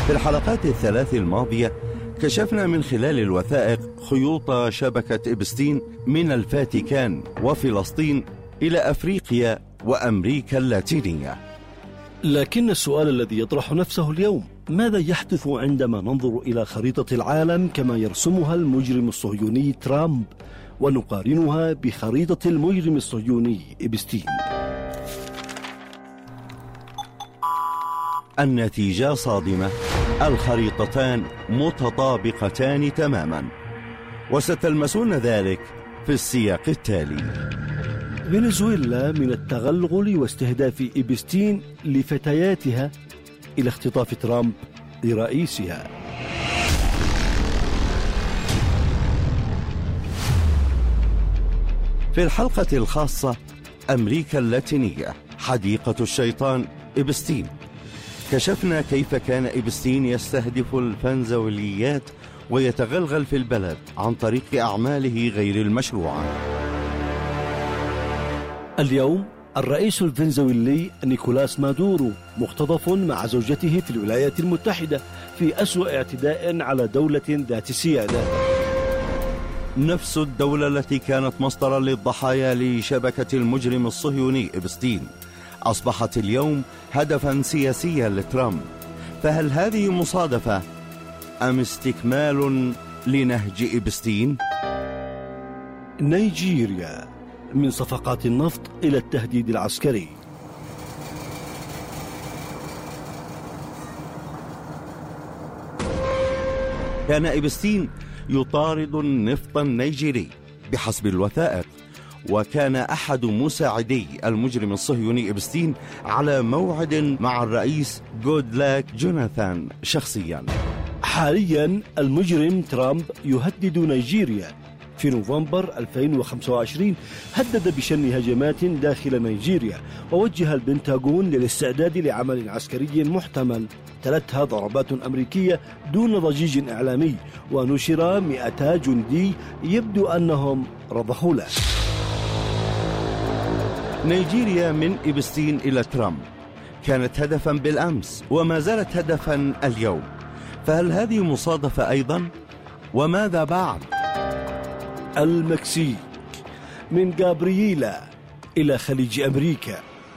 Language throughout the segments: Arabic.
في الحلقات الثلاث الماضية كشفنا من خلال الوثائق خيوط شبكة إبستين من الفاتيكان وفلسطين إلى أفريقيا وأمريكا اللاتينية. لكن السؤال الذي يطرح نفسه اليوم: ماذا يحدث عندما ننظر إلى خريطة العالم كما يرسمها المجرم الصهيوني ترامب ونقارنها بخريطة المجرم الصهيوني إبستين؟ النتيجة صادمة، الخريطتان متطابقتان تماما، وستلمسون ذلك في السياق التالي. فنزويلا من التغلغل واستهداف إبستين لفتياتها إلى اختطاف ترامب لرئيسها. في الحلقة الخاصة أمريكا اللاتينية حديقة الشيطان إبستين، كشفنا كيف كان إبستين يستهدف الفنزويليات ويتغلغل في البلد عن طريق أعماله غير المشروعة. اليوم الرئيس الفنزويلي نيكولاس مادورو مختطف مع زوجته في الولايات المتحدة في أسوأ اعتداء على دولة ذات سيادة. نفس الدولة التي كانت مصدرا للضحايا لشبكة المجرم الصهيوني إبستين أصبحت اليوم هدفا سياسيا لترامب. فهل هذه مصادفة أم استكمال لنهج إبستين؟ نيجيريا، من صفقات النفط إلى التهديد العسكري. كان إبستين يطارد النفط النيجيري بحسب الوثائق، وكان أحد مساعدي المجرم الصهيوني إبستين على موعد مع الرئيس جودلاك جوناثان شخصيا. حاليا المجرم ترامب يهدد نيجيريا. في نوفمبر 2025 هدد بشن هجمات داخل نيجيريا، ووجه البنتاغون للاستعداد لعمل عسكري محتمل تلتها ضربات أمريكية دون ضجيج إعلامي، ونشر 200 جندي يبدو أنهم رضخوا له. نيجيريا من إبستين إلى ترامب كانت هدفا بالأمس وما زالت هدفا اليوم، فهل هذه مصادفة أيضا؟ وماذا بعد؟ المكسيك، من غابرييلا إلى خليج أمريكا.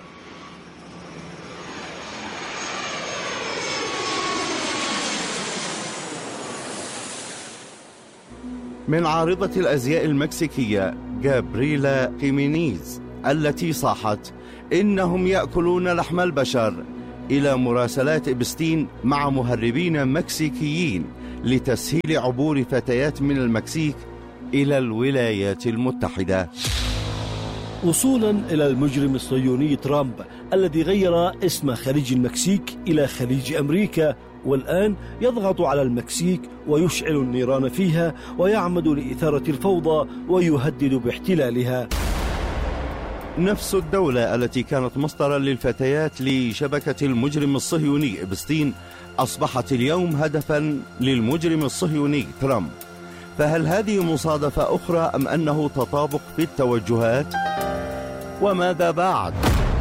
من عارضة الأزياء المكسيكية غابرييلا خيمينيز التي صاحت إنهم يأكلون لحم البشر، إلى مراسلات إبستين مع مهربين مكسيكيين لتسهيل عبور فتيات من المكسيك إلى الولايات المتحدة، وصولا إلى المجرم الصهيوني ترامب الذي غير اسم خليج المكسيك إلى خليج أمريكا، والآن يضغط على المكسيك ويشعل النيران فيها ويعمد لإثارة الفوضى ويهدد باحتلالها. نفس الدولة التي كانت مصدرا للفتيات لشبكة المجرم الصهيوني إبستين أصبحت اليوم هدفا للمجرم الصهيوني ترامب. فهل هذه مصادفة أخرى أم أنه تطابق في التوجهات؟ وماذا بعد؟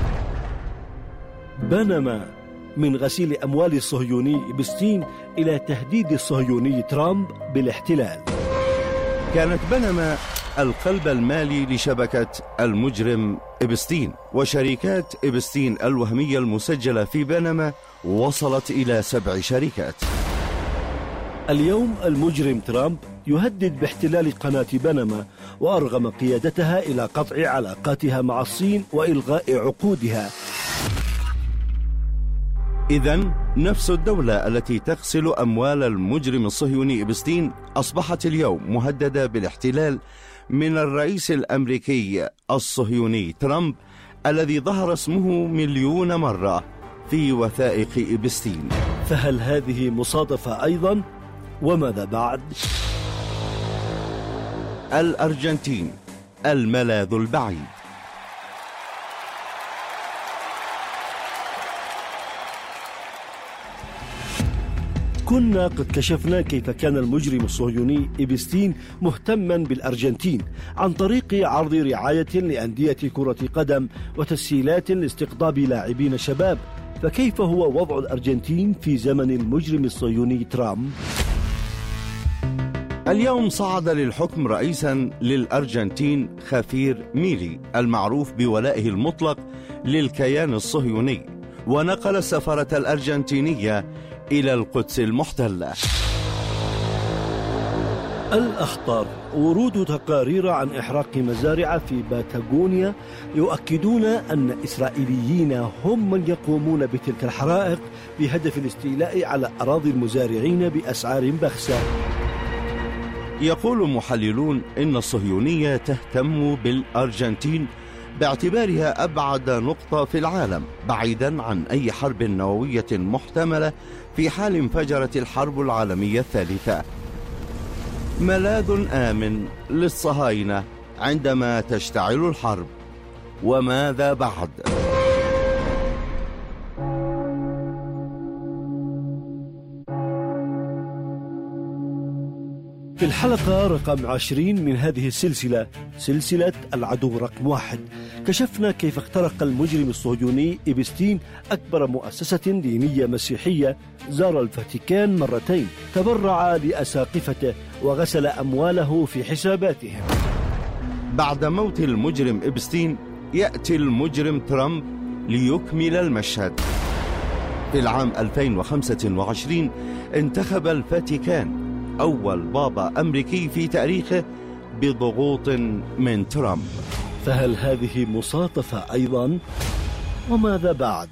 بنما، من غسيل أموال الصهيوني إبستين إلى تهديد الصهيوني ترامب بالاحتلال. كانت بنما القلب المالي لشبكة المجرم إبستين، وشركات إبستين الوهمية المسجلة في بنما وصلت إلى 7 شركات. اليوم المجرم ترامب يهدد باحتلال قناة بنما، وأرغم قيادتها إلى قطع علاقاتها مع الصين وإلغاء عقودها. إذن نفس الدولة التي تغسل أموال المجرم الصهيوني إبستين أصبحت اليوم مهددة بالاحتلال من الرئيس الأمريكي الصهيوني ترامب، الذي ظهر اسمه 1,000,000 مرة في وثائق إبستين. فهل هذه مصادفة أيضا؟ وماذا بعد؟ الأرجنتين، الملاذ البعيد. كنا قد كشفنا كيف كان المجرم الصهيوني إبستين مهتما بالأرجنتين عن طريق عرض رعاية لأندية كرة قدم وتسهيلات لاستقطاب لاعبين شباب فكيف هو وضع الأرجنتين في زمن المجرم الصهيوني ترامب؟ اليوم صعد للحكم رئيسا للأرجنتين خافير ميلي المعروف بولائه المطلق للكيان الصهيوني، ونقل السفارة الأرجنتينية إلى القدس المحتلة. الأخطار: ورود تقارير عن إحراق مزارع في باتاغونيا يؤكدون أن إسرائيليين هم من يقومون بتلك الحرائق بهدف الاستيلاء على أراضي المزارعين بأسعار بخسة. يقول محللون إن الصهيونية تهتم بالأرجنتين باعتبارها أبعد نقطة في العالم بعيدا عن أي حرب نووية محتملة في حال انفجرت الحرب العالمية الثالثة. ملاذ آمن للصهاينة عندما تشتعل الحرب. وماذا بعد؟ في الحلقة رقم 20 من هذه السلسلة، سلسلة العدو رقم 1، كشفنا كيف اخترق المجرم الصهيوني إبستين أكبر مؤسسة دينية مسيحية، زار الفاتيكان مرتين، تبرع لأساقفته وغسل أمواله في حساباتهم. بعد موت المجرم إبستين يأتي المجرم ترامب ليكمل المشهد. في العام 2025 انتخب الفاتيكان أول بابا أمريكي في تاريخه بضغوط من ترامب. فهل هذه مصادفة أيضا؟ وماذا بعد؟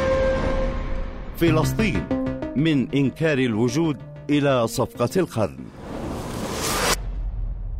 فلسطين من إنكار الوجود إلى صفقة القرن.